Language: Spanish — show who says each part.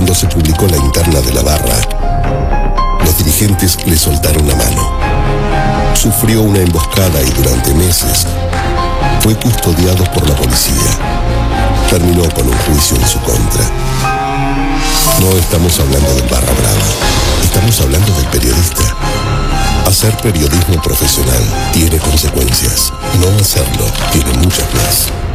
Speaker 1: Cuando se publicó la interna de la barra, los dirigentes le soltaron la mano. Sufrió una emboscada y durante meses fue custodiado por la policía. Terminó con un juicio en su contra. No estamos hablando del barra brava, estamos hablando del periodista. Hacer periodismo profesional tiene consecuencias. No hacerlo tiene muchas más.